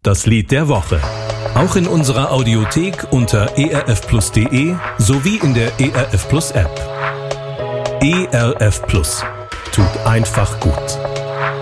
das Lied der Woche. Auch in unserer Audiothek unter erfplus.de sowie in der ERF Plus App. ERF Plus. Tut einfach gut.